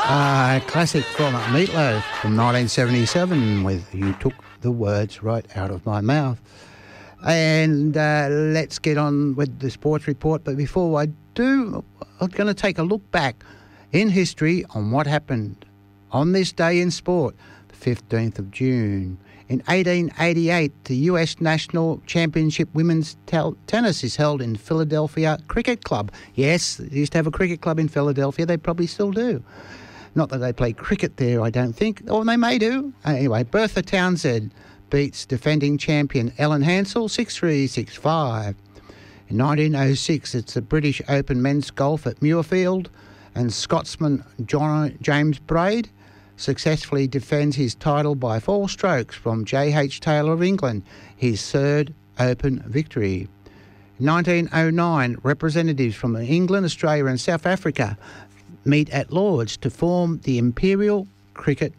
Classic from Meatloaf from 1977 with You Took the Words Right Out of My Mouth. And let's get on with the sports report. But before I do, I'm going to take a look back in history on what happened on this day in sport, the 15th of June. In 1888, the US National Championship Women's Tennis is held in Philadelphia Cricket Club. Yes, they used to have a cricket club in Philadelphia. They probably still do. Not that they play cricket there, I don't think. Or they may do. Anyway, Bertha Townsend beats defending champion Ellen Hansel 6-3, 6-5. In 1906, it's the British Open men's golf at Muirfield, and Scotsman James Braid successfully defends his title by 4 strokes from J.H. Taylor of England, his third Open victory. In 1909, representatives from England, Australia and South Africa meet at Lords to form the Imperial Cricket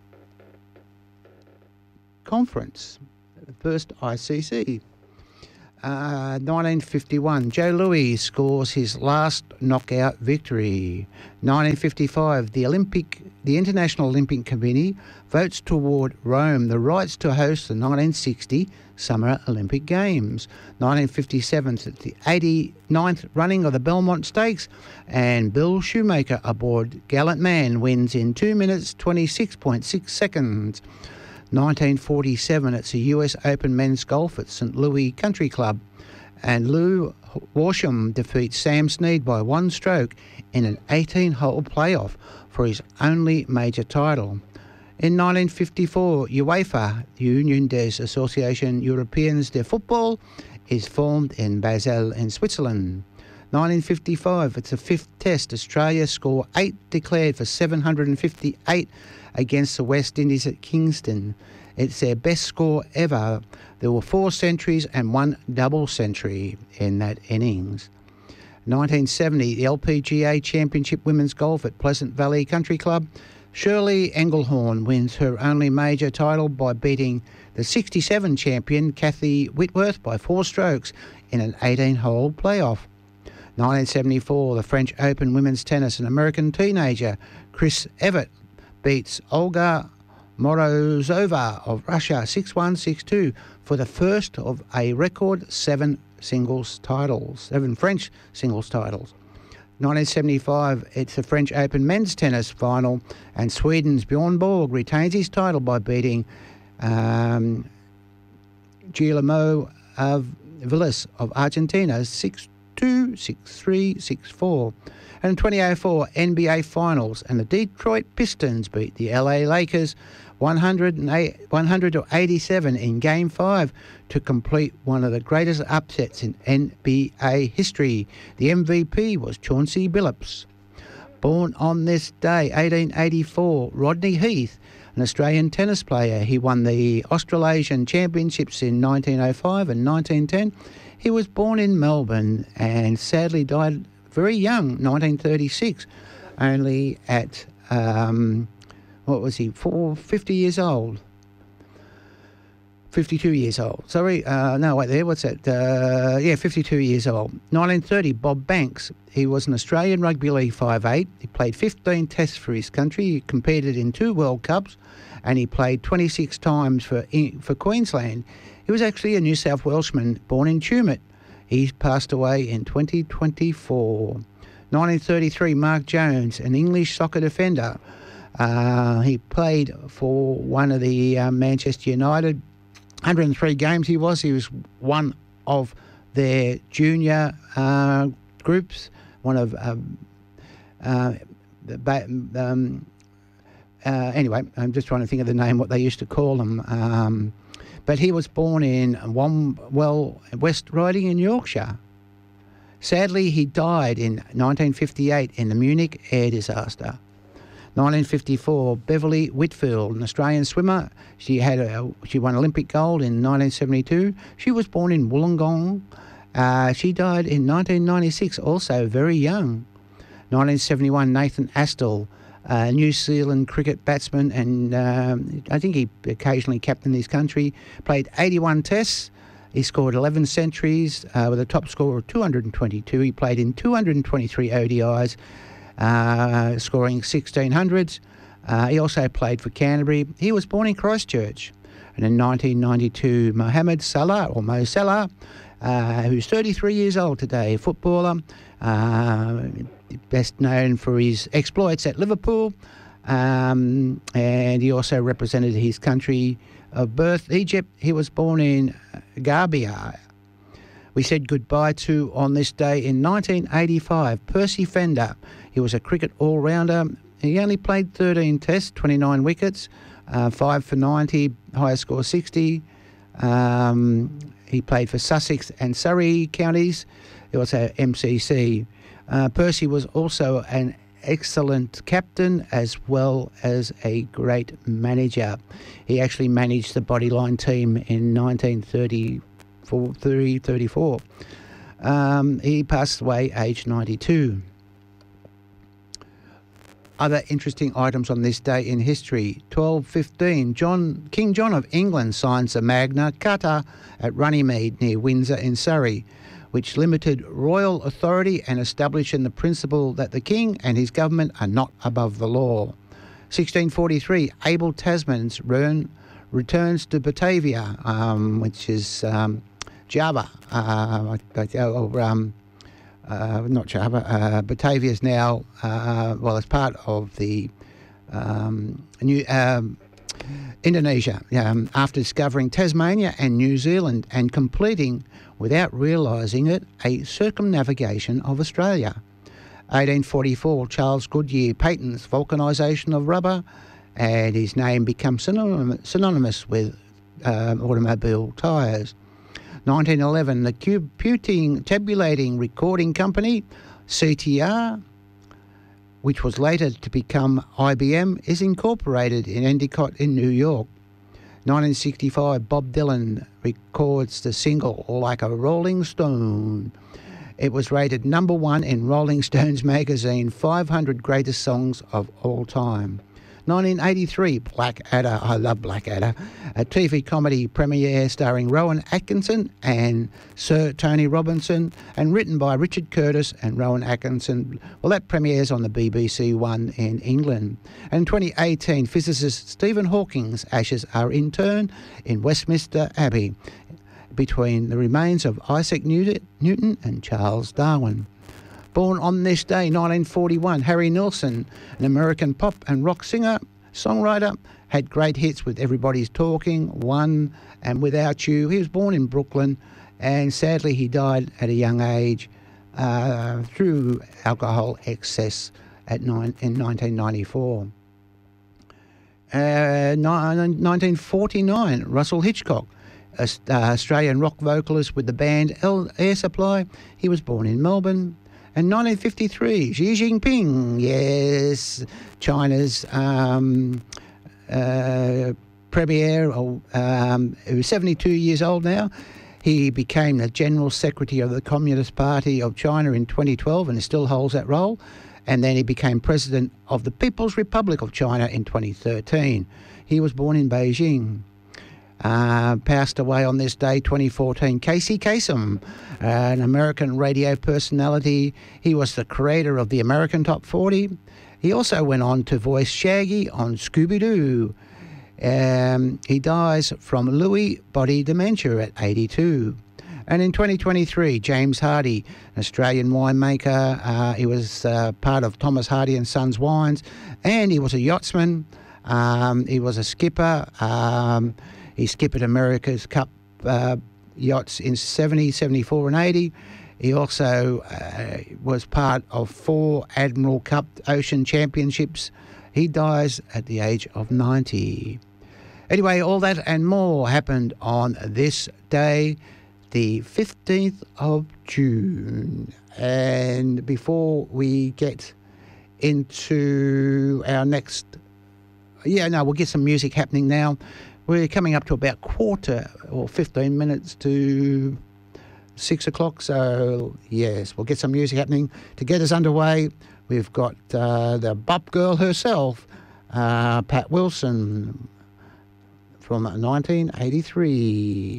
Conference, the first ICC. 1951, Joe Louis scores his last knockout victory. 1955, the International Olympic Committee votes to award Rome the rights to host the 1960 Summer Olympic Games. 1957, the 89th running of the Belmont Stakes, and Bill Shoemaker aboard Gallant Man wins in 2 minutes 26.6 seconds. 1947, it's a US Open men's golf at St. Louis Country Club, and Lou Warsham defeats Sam Snead by 1 stroke in an 18-hole playoff for his only major title. In 1954, UEFA, the Union des Associations Européennes de Football, is formed in Basel in Switzerland. 1955, it's the 5th test. Australia score 8 declared for 758 against the West Indies at Kingston. It's their best score ever. There were 4 centuries and 1 double century in that innings. 1970, the LPGA Championship Women's Golf at Pleasant Valley Country Club. Shirley Engelhorn wins her only major title by beating the 67 champion Kathy Whitworth by 4 strokes in an 18-hole playoff. 1974, the French Open Women's Tennis, an American teenager, Chris Evert, beats Olga Morozova of Russia 6-1, 6-2 for the first of a record 7 French singles titles. 1975, it's the French Open men's tennis final, and Sweden's Bjorn Borg retains his title by beating Guillermo Vilas of Argentina 6-2, 6-3, 6-4. And in 2004, NBA Finals, and the Detroit Pistons beat the LA Lakers 100-87 in Game 5 to complete one of the greatest upsets in NBA history. The MVP was Chauncey Billups. Born on this day, 1884, Rodney Heath, an Australian tennis player. He won the Australasian Championships in 1905 and 1910. He was born in Melbourne and sadly died very young, 1936, only at, 50 years old? 52 years old. 52 years old. 1930, Bob Banks. He was an Australian Rugby League 5'8". He played 15 tests for his country. He competed in 2 World Cups, and he played 26 times for Queensland. He was actually a New South Welshman born in Tumut. He passed away in 2024. 1933, Mark Jones, an English soccer defender. He played for one of the Manchester United. 103 games he was. He was one of their junior groups, one of anyway, I'm just trying to think of the name, what they used to call them. But he was born in West Riding in Yorkshire. Sadly, he died in 1958 in the Munich air disaster. 1954, Beverly Whitfield, an Australian swimmer. She won Olympic gold in 1972. She was born in Wollongong. She died in 1996, also very young. 1971, Nathan Astle, New Zealand cricket batsman, and I think he occasionally captained his country. Played 81 tests. He scored 11 centuries with a top score of 222. He played in 223 ODIs. scoring 1600s. He also played for Canterbury. He was born in Christchurch. And in 1992, Mohamed Salah, or Mo Salah, who's 33 years old today, a footballer, best known for his exploits at Liverpool, and he also represented his country of birth, Egypt. He was born in Gambia. We said goodbye to, on this day in 1985, Percy Fender. He was a cricket all-rounder. He only played 13 tests, 29 wickets, 5 for 90, highest score 60. He played for Sussex and Surrey counties. He also MCC. Percy was also an excellent captain as well as a great manager. He actually managed the Bodyline team in 1934. He passed away aged 92. Other interesting items on this day in history. 1215, King John of England signs the Magna Carta at Runnymede near Windsor in Surrey, which limited royal authority and established the principle that the king and his government are not above the law. 1643, Abel Tasman's returns to Batavia, which is Java, not Java. Batavia is now, it's part of the new Indonesia, after discovering Tasmania and New Zealand and completing, without realising it, a circumnavigation of Australia. 1844, Charles Goodyear patents vulcanisation of rubber, and his name becomes synonymous with automobile tyres. 1911, the Tabulating Recording Company, CTR, which was later to become IBM, is incorporated in Endicott in New York. 1965, Bob Dylan records the single Like a Rolling Stone. It was rated number 1 in Rolling Stones magazine, 500 greatest songs of all time. 1983, Blackadder, I love Blackadder, a TV comedy premiere starring Rowan Atkinson and Sir Tony Robinson, and written by Richard Curtis and Rowan Atkinson. Well, that premieres on the BBC One in England. And in 2018, physicist Stephen Hawking's ashes are interred in Westminster Abbey between the remains of Isaac Newton and Charles Darwin. Born on this day, 1941, Harry Nilsson, an American pop and rock singer, songwriter, had great hits with Everybody's Talking, One, and Without You. He was born in Brooklyn, and sadly he died at a young age through alcohol excess in 1994. 1949, Russell Hitchcock, Australian rock vocalist with the band Air Supply. He was born in Melbourne. And 1953, Xi Jinping, yes, China's premier, who's 72 years old now. He became the General Secretary of the Communist Party of China in 2012 and still holds that role. And then he became President of the People's Republic of China in 2013. He was born in Beijing. Passed away on this day, 2014, Casey Kasem, an American radio personality. He was the creator of the American Top 40. He also went on to voice Shaggy on Scooby-Doo. He dies from Lewy body dementia at 82. And in 2023, James Hardy, an Australian winemaker. He was part of Thomas Hardy and Sons Wines, and he was a yachtsman. He was a skipper. He skippered America's Cup yachts in 70, 74 and 80. He also was part of 4 Admiral Cup Ocean Championships. He dies at the age of 90. Anyway, all that and more happened on this day, the 15th of June. And before we get into our next... we'll get some music happening now. We're coming up to about 15 minutes to 6 o'clock. So, yes, we'll get some music happening to get us underway. We've got the bop girl herself, Pat Wilson, from 1983.